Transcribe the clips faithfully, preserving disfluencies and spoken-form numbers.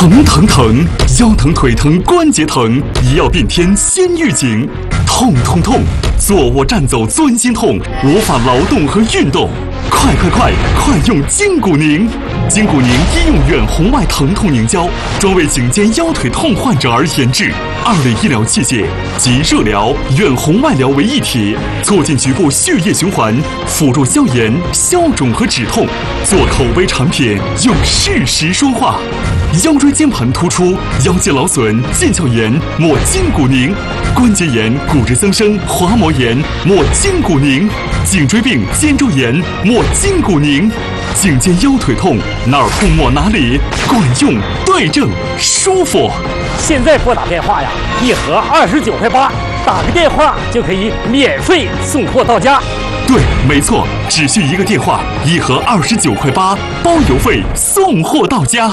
疼疼疼，腰疼腿疼关节疼，医药变天先预警。痛痛痛，坐卧站走钻心痛，无法劳动和运动。快快快，快用筋骨宁！筋骨宁医用远红外疼痛凝胶，专为颈肩腰腿痛患者而研制，二类医疗器械集热疗、远红外疗为一体，促进局部血液循环，辅助消炎、消肿和止痛。做口碑产品，用事实说话。腰椎间盘突出、腰肌劳损、腱鞘炎，抹筋骨宁；关节炎、骨质增生、滑膜炎，抹筋骨宁；颈椎病、肩周炎，抹筋骨宁。颈肩腰腿痛，哪儿痛抹哪里，管用、对症、舒服。 现在拨打电话呀，一盒二十九块八，打个电话就可以免费送货到家。 对，没错，只需一个电话，一盒二十九块八，包邮费，送货到家。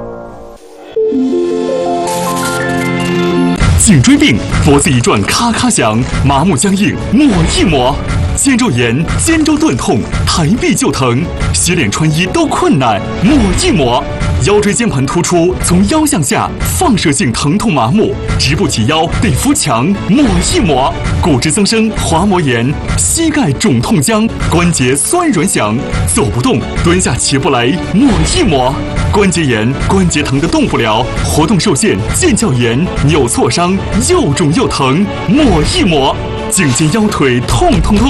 颈椎病，脖子一转咔咔响，麻木僵硬，抹一抹。肩周炎、肩周钝痛，抬臂就疼，洗脸穿衣都困难，抹一抹。腰椎间盘突出，从腰向下，放射性疼痛麻木，直不起腰，得扶墙，抹一抹。骨质增生、滑膜炎，膝盖肿痛僵，关节酸软响，走不动，蹲下起不来，抹一抹。关节炎、关节疼得动不了，活动受限，腱鞘炎、扭挫伤，又肿又疼，抹一抹。颈肩腰腿痛痛痛。